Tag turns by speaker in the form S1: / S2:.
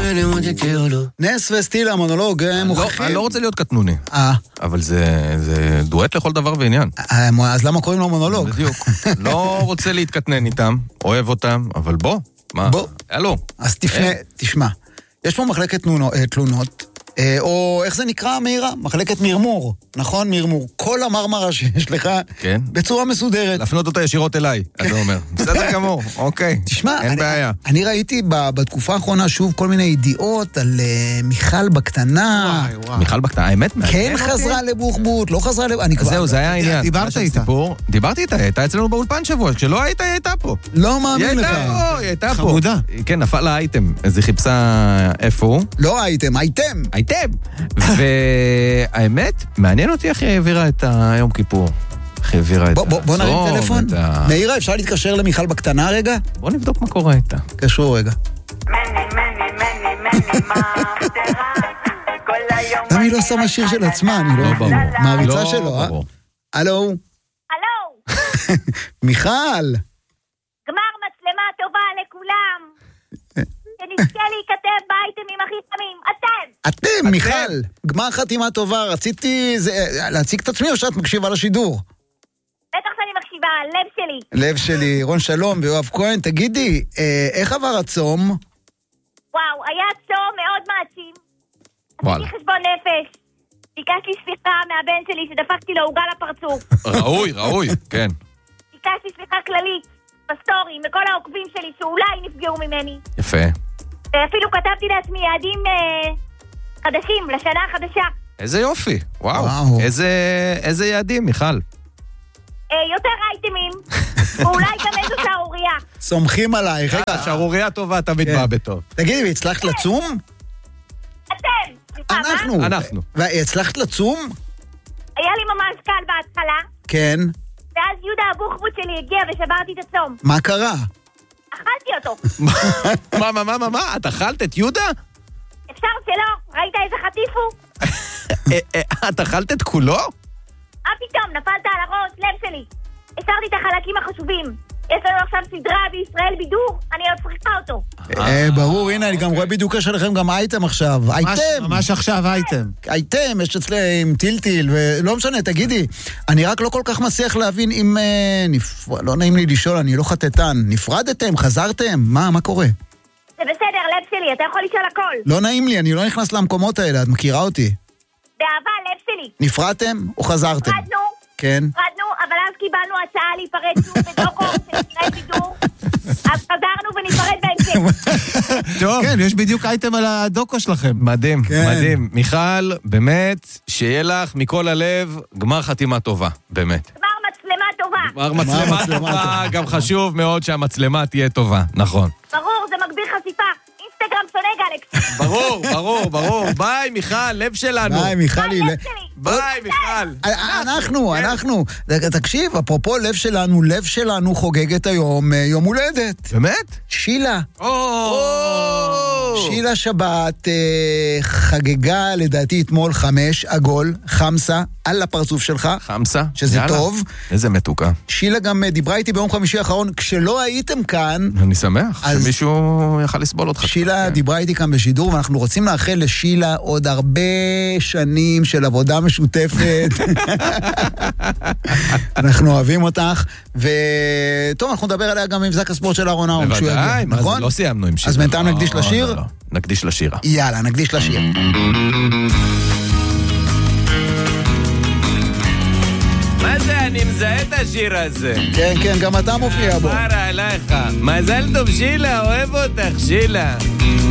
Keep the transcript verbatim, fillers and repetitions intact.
S1: נס וסטילה, המונולוג, מוכיחים.
S2: אני לא רוצה להיות קטנוני.
S1: אה.
S2: אבל זה דואט לכל דבר ועניין.
S1: אז למה קוראים לו מונולוג?
S2: בדיוק. לא רוצה להתקטנן איתם, אוהב אותם, אבל בוא.
S1: בוא.
S2: הלו.
S1: אז תפנה, תשמע. יש פה מחלקת תלונות, או איך זה נקרא, מהירה? מחלקת מרמור, נכון? מרמור. כל המרמרה שיש לך,
S2: כן.
S1: בצורה מסודרת.
S2: להפנות אותה ישירות אליי, אתה אומר. בסדר גמור, אוקיי.
S1: תשמע,
S2: אין בעיה.
S1: אני ראיתי בתקופה האחרונה שוב כל מיני ידיעות על מיכל בקטנה.
S2: מיכל בקטנה, האמת?
S1: כן חזרה לבוחבוט, לא חזרה לבוחבוט.
S2: זהו, זה היה העניין.
S3: דיברת איתה.
S2: דיברתי איתה, הייתה אצלנו באולפן שבוע. כשלא הייתה, היא הייתה פה.
S1: לא מאמין לך.
S2: היא הייתה פה.
S3: חמודה.
S2: כן, נפל לאייטם. אז היא חיפשה איפה הוא.
S1: לא אייטם, אייטם.
S2: אייטם. והאמת, מעניין אותי איך היא העבירה את היום כיפור. איך היא העבירה את הצום.
S1: בוא נרים טלפון. מאירה, אפשר להתקשר למיכל בקטנה רגע?
S2: בוא נבדוק מה קורה איתה.
S1: קשרו רגע. למה היא לא שמה שיר של עצמה? אני לא ברור. מעריצה שלו, אה? הלו?
S4: הלו?
S1: מיכל!
S4: גמר מצלמה טובה לכולם! שנזכה להיכתב באייטמים הכי חמים, אתם!
S1: אתם, מיכל! גמר חתימה טובה, רציתי להציג את עצמי או שאת מקשיבה לשידור?
S4: בטח שאני מקשיבה, לב שלי.
S1: לב שלי, רון שלום ויואב כהן, תגידי, איך עבר הצום?
S4: וואו, היה צום מאוד מעצים.
S2: וואלה.
S4: עשיתי חשבון נפש. ביקשתי סליחה מהבן שלי שדפקתי לו עוגה לפרצוף.
S2: ראוי, ראוי, כן.
S4: ביקשתי סליחה כללית, בסטורים, לכל העוקבים שלי שאולי נפגעו ממני.
S2: יפה.
S4: ואפילו כתבתי לעצמי יעדים אה, חדשים, לשנה החדשה.
S2: איזה יופי, וואו.
S1: וואו.
S2: איזה, איזה יעדים, מיכל.
S4: אה, יותר אייטמים, ואולי גם איזו שערוריה.
S1: סומכים עלייך. רגע,
S2: שערוריה טובה תמיד
S1: כן.
S2: באה בטוב.
S1: תגידי, והצלחת לצום?
S4: אתם! סליחה, מה?
S1: אנחנו.
S2: אנחנו.
S1: והצלחת לצום?
S4: היה לי ממש קל בהתחלה,
S1: כן.
S4: ואז יהודה הבוחבוט שלי הגיע ושברתי את הצום.
S1: מה קרה?
S4: אכלתי אותו.
S2: מה, מה, מה, מה, מה? את אכלת את יהודה?
S4: אפשר שלא? ראית איזה חטיף הוא?
S2: את אכלת את כולו?
S4: מה פתאום, נפלת על הראש, לב שלי. השארתי את החלקים החשובים. יש לנו עכשיו סדרה בישראל בידור, אני עוד צריכה אותו.
S1: ברור, הנה, אני גם רואה בדיוק שלכם גם אייטם עכשיו. אייטם!
S3: ממש עכשיו אייטם.
S1: אייטם, יש אצלם טילטיל, ולא משנה, תגידי, אני רק לא כל כך מצליח להבין אם... לא נעים לי לשאול, אני לא חטטן. נפרדתם? חזרתם? מה, מה קורה?
S4: זה בסדר, לב שלי, אתה יכול לשאול הכל.
S1: לא נעים לי, אני לא נכנס למקומות האלה, את מכירה אותי.
S4: באהבה, לב שלי.
S1: נפרדתם או חזרתם?
S4: נפרדנו.
S1: כן.
S4: נפרדנו, אבל אז קיבלנו הצעה להיפרד שוב בדוקו של ישראל בידור. אז חזרנו וניפרד בהמשך.
S3: טוב. כן, יש בדיוק אייטם על הדוקו שלכם.
S2: מדהים, מדהים. מיכל, באמת, שיהיה לך מכל הלב גמר חתימה טובה, באמת.
S4: גמר מצלמה טובה.
S2: גמר מצלמה טובה, גם חשוב מאוד שהמצלמה תהיה טובה, נכון.
S4: ברור, זה מגביר חשיפה. אינסטגרם שונא גלקסי.
S2: ברור, ברור, ברור. ביי, מיכל, לב שלנו.
S1: ביי, מיכל.
S4: ביי, לב שלי.
S2: ביי, מיכל.
S1: אנחנו, אנחנו. תקשיב, אפרופו לב שלנו, לב שלנו חוגגת היום יום הולדת.
S2: באמת?
S1: שילה.
S2: או!
S1: שילה שבת חגגה לדעתי אתמול חמש עגול, חמסה, על הפרצוף שלך.
S2: חמסה.
S1: שזה טוב.
S2: איזה מתוקה.
S1: שילה גם דיברה איתי ביום חמישי האחרון, כשלא הייתם כאן.
S2: אני שמח שמישהו יכל לסבול אותך.
S1: שילה דיברה איתי כאן בשידור, ואנחנו רוצים לאחל לשילה עוד הרבה שנים של עבודה משותפת. אנחנו אוהבים אותך, וטוב, אנחנו נדבר עליה גם עם מבזק הספורט של אהרון אהרון.
S2: בוודאי, מה זה לא סיימנו עם שיר.
S1: אז בינתיים נקדיש לשיר?
S2: נקדיש לשירה.
S1: יאללה, נקדיש לשיר.
S2: מה זה? אני מזהה את השיר הזה.
S1: כן, כן, גם אתה מופיע בו.
S2: מרה אליך. מזל טוב שילה, אוהב אותך שילה.